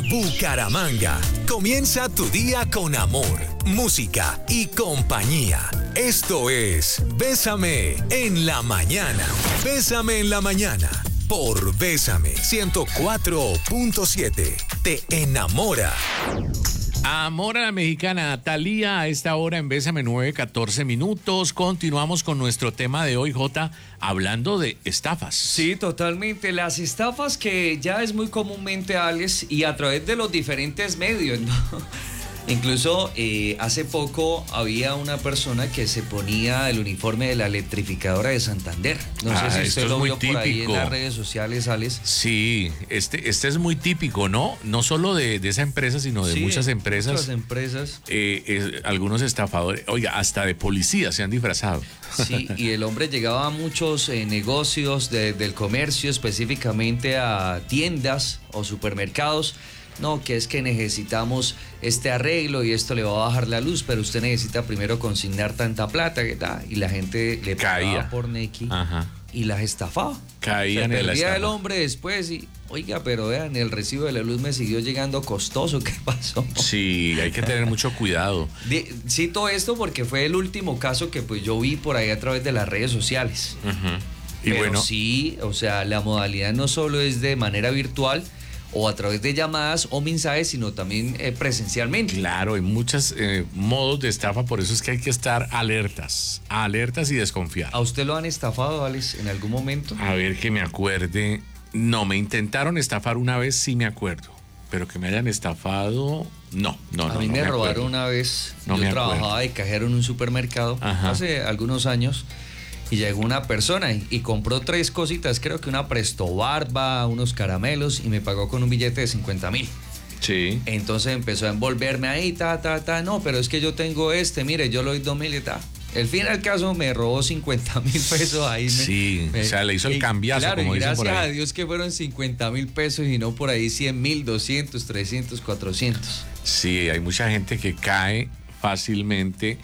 Bucaramanga. Comienza tu día con amor, música y compañía. Esto es Bésame en la mañana. Bésame en la mañana por Bésame 104.7. Te enamora. Amor a la mexicana, Thalía, a esta hora en Bésame 9:14. Continuamos con nuestro tema de hoy, Jota, hablando de estafas. Sí, totalmente. Las estafas que ya es muy comúnmente, Alex, y a través de los diferentes medios, ¿no? Incluso hace poco había una persona que se ponía el uniforme de la electrificadora de Santander. No sé si usted lo vio por ahí en las redes sociales, Alex. Sí, este es muy típico, ¿no? No solo de esa empresa, sino de muchas empresas. Muchas empresas. Algunos estafadores, oiga, hasta de policía se han disfrazado. Sí, y el hombre llegaba a muchos negocios del comercio, específicamente a tiendas o supermercados. No, que es que necesitamos este arreglo y esto le va a bajar la luz, pero usted necesita primero consignar tanta plata, que tal, y la gente le pagaba por Nequi. Ajá. Y las estafaba. Caían en la estafa. Perdía el hombre después y, oiga, pero vean, el recibo de la luz me siguió llegando costoso, ¿qué pasó? Sí, hay que tener mucho cuidado. Cito esto porque fue el último caso que pues yo vi por ahí a través de las redes sociales. Uh-huh. Y pero bueno, sí, o sea, la modalidad no solo es de manera virtual o a través de llamadas o mensajes, sino también presencialmente. Claro, hay muchos modos de estafa, por eso es que hay que estar alertas y desconfiar. ¿A usted lo han estafado, Alex, en algún momento? A ver, que me acuerde. No, me intentaron estafar una vez, sí me acuerdo. Pero que me hayan estafado, no. A mí me robaron una vez. Yo trabajaba de cajero en un supermercado hace algunos años. Y llegó una persona y compró 3 cositas, creo que una Presto Barba, unos caramelos, y me pagó con un billete de 50.000. Sí. Entonces empezó a envolverme ahí, no, pero es que yo tengo mire, yo le doy 2.000 y tal. El fin del caso me robó 50.000 pesos ahí. O sea, le hizo el cambiazo, claro, como dicen por ahí. Gracias a Dios que fueron 50.000 pesos y no por ahí 100.000, 200, 300, 400. Sí, hay mucha gente que cae fácilmente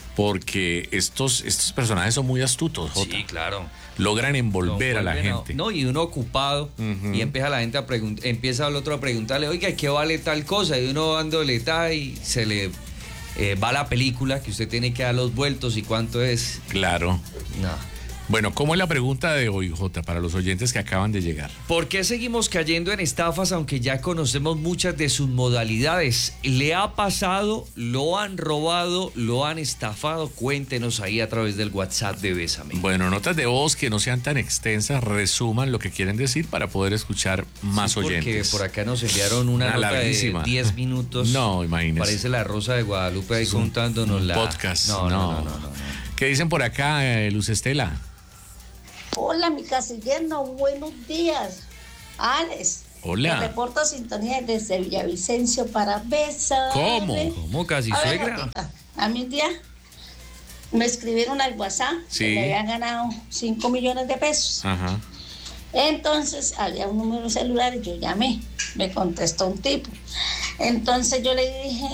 porque estos personajes son muy astutos, Jota. Sí, claro. Logran envolver a la gente. No, y uno ocupado, y empieza la gente empieza el otro a preguntarle, oiga, ¿qué vale tal cosa? Y uno dándole tal y se le va la película, que usted tiene que dar los vueltos y cuánto es. Claro. No. Bueno, ¿cómo es la pregunta de hoy, Jota, para los oyentes que acaban de llegar? ¿Por qué seguimos cayendo en estafas aunque ya conocemos muchas de sus modalidades? ¿Le ha pasado? ¿Lo han robado? ¿Lo han estafado? Cuéntenos ahí a través del WhatsApp de Bésame. Bueno, notas de voz que no sean tan extensas, resuman lo que quieren decir para poder escuchar más oyentes. Porque por acá nos enviaron una nota larguísima de 10 minutos. No, imagínese. Parece la Rosa de Guadalupe ahí contándonos la... podcast. No. ¿Qué dicen por acá, Luz Estela? Hola, mi casillero, buenos días. Alex. Hola. Me reporto sintonía desde Villavicencio para Bésame. ¿Cómo casi suegra? A mí un día me escribieron al WhatsApp que me habían ganado 5 millones de pesos. Ajá. Entonces había un número celular y yo llamé. Me contestó un tipo. Entonces yo le dije...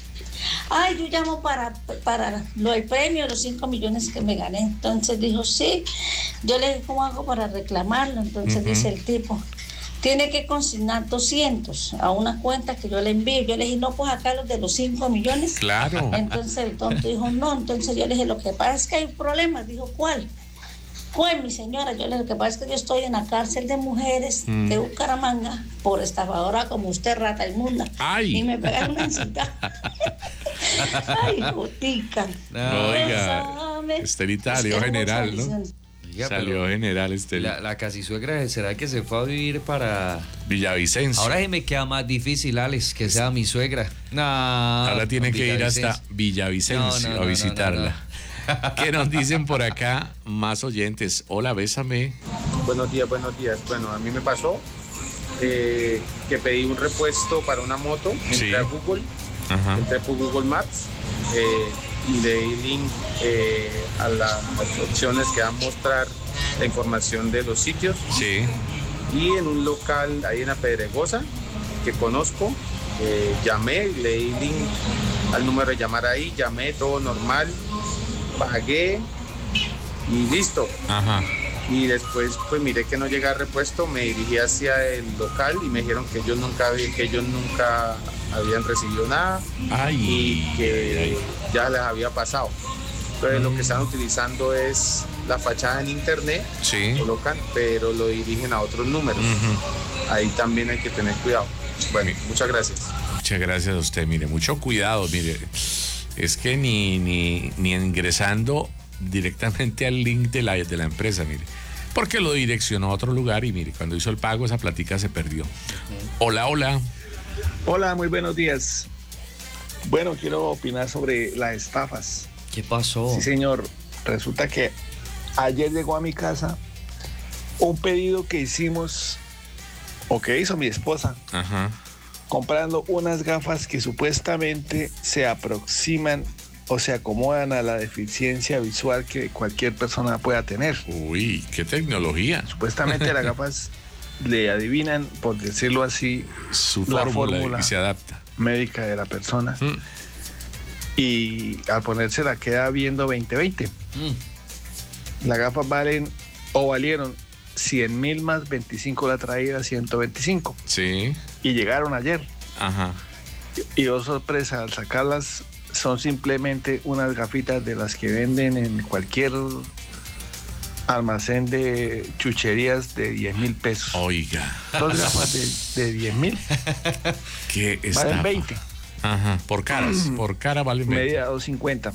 Ay, yo llamo para lo del premio, los 5 millones que me gané. Entonces dijo, sí. Yo le dije, ¿cómo hago para reclamarlo? Entonces dice el tipo, tiene que consignar 200 a una cuenta que yo le envío. Yo le dije, no, pues acá los de los 5 millones. Claro. Entonces el tonto dijo, no. Entonces yo le dije, lo que pasa es que hay un problema. Dijo, ¿cuál? Pues, mi señora, yo le dije, lo que pasa es que yo estoy en la cárcel de mujeres de Bucaramanga por estafadora como usted, rata inmunda. ¡Ay! Y me pegaron una cita. Ay, botica. Oiga, Estelita salió general, ¿no? Oiga, salió general, Estelita. La casi suegra, ¿será que se fue a vivir para Villavicencio? Ahora se me queda más difícil, Alex, que sea mi suegra. No. Ahora tiene que ir hasta Villavicencio a visitarla. ¿Qué nos dicen por acá más oyentes? Hola, Bésame. Buenos días. Bueno, a mí me pasó que pedí un repuesto para una moto, entré a Google, entré por Google Maps y le di link a las opciones que van a mostrar la información de los sitios. Sí. Y en un local ahí en La Pedregosa, que conozco, llamé, le di link al número de llamar ahí, llamé, todo normal. Pagué y listo. Ajá. Y después pues miré que no llegaba repuesto, me dirigí hacia el local y me dijeron que ellos nunca habían recibido nada y que ya les había pasado. Entonces lo que están utilizando es la fachada en internet, colocan, pero lo dirigen a otros números. Ahí también hay que tener cuidado. Bueno, muchas gracias. Muchas gracias a usted, mire, mucho cuidado, mire, es que ni ingresando directamente al link de la empresa, mire, porque lo direccionó a otro lugar y mire, cuando hizo el pago esa platica se perdió. Hola, hola. Hola, muy buenos días. Bueno, quiero opinar sobre las estafas. ¿Qué pasó? Sí, señor. Resulta que ayer llegó a mi casa un pedido que hicimos, o que hizo mi esposa, comprando unas gafas que supuestamente se aproximan o se acomodan a la deficiencia visual que cualquier persona pueda tener. Uy, qué tecnología. Supuestamente las gafas le adivinan, por decirlo así, su la fórmula y se adapta. Médica de la persona. Y al ponérsela queda viendo 20/20. Las gafas valieron 100.000 más 25 la traída, 125. Sí. Y llegaron ayer. Ajá. Y oh sorpresa, al sacarlas son simplemente unas gafitas de las que venden en cualquier almacén de chucherías de 10.000 pesos. Oiga. 2 gafas de 10.000. ¿Qué estafa? Valen 20. Ajá, por caras, por cara vale 20. Media 2.50.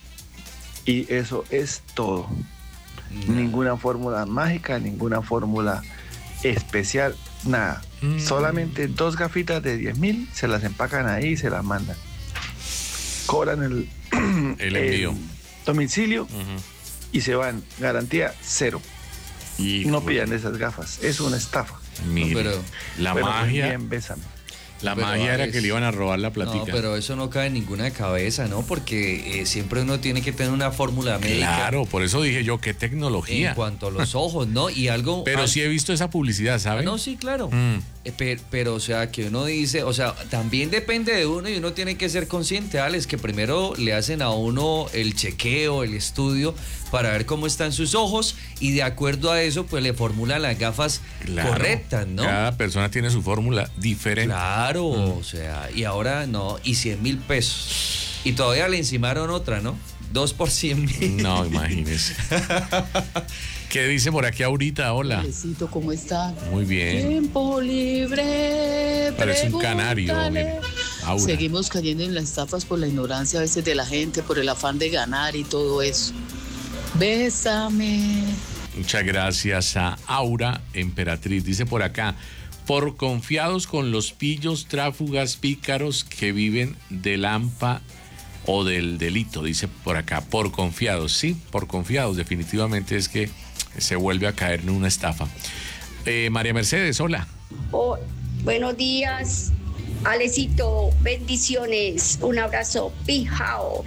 Y eso es todo. Ninguna fórmula mágica, ninguna fórmula especial, nada. Solamente 2 gafitas de 10.000, se las empacan ahí y se las mandan. Cobran el envío. Domicilio y se van. Garantía 0. Híjole. No pidan esas gafas, es una estafa. Mire, Pero, la magia. Bien, bésame. La magia era que le iban a robar la platica. No, pero eso no cabe en ninguna cabeza, ¿no? Porque siempre uno tiene que tener una fórmula médica. Claro, por eso dije yo, qué tecnología. En cuanto a los ojos, ¿no? Y algo... Pero sí he visto esa publicidad, ¿sabes? No, sí, claro. Pero, o sea, que uno dice, o sea, también depende de uno y uno tiene que ser consciente, Alex, que primero le hacen a uno el chequeo, el estudio, para ver cómo están sus ojos y de acuerdo a eso, pues le formulan las gafas correctas, ¿no? Cada persona tiene su fórmula diferente. Claro, o sea, y ahora no, y 100.000 pesos. Y todavía le encimaron otra, ¿no? 2 por 100.000. No, imagínese. ¿Qué dice por aquí ahorita? Hola. Besito, ¿cómo está? Muy bien. Tiempo libre. Parece un canario. Mire. Seguimos cayendo en las estafas por la ignorancia a veces de la gente, por el afán de ganar y todo eso. Bésame. Muchas gracias a Aura Emperatriz. Dice por acá, por confiados con los pillos, tráfugas, pícaros que viven del AMPA o del delito, dice por acá, por confiados, sí, por confiados, definitivamente es que se vuelve a caer en una estafa. María Mercedes, hola. Oh, buenos días, Alecito, bendiciones, un abrazo, pijao.